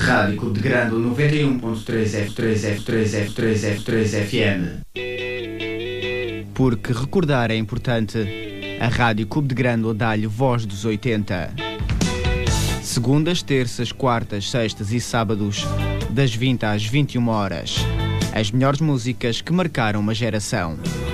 Rádio Clube de Grândola 91.3 F3 FM. Porque recordar é importante, a Rádio Clube de Grândola dá-lhe voz dos 80. Segundas, terças, quartas, sextas e sábados, das 20 às 21 horas. As melhores músicas que marcaram uma geração.